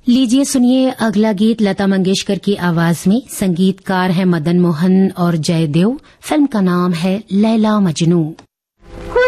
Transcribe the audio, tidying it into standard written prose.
लीजिए सुनिए अगला गीत लता मंगेशकर की आवाज में। संगीतकार हैं मदन मोहन और जयदेव। फिल्म का नाम है लैला मजनू।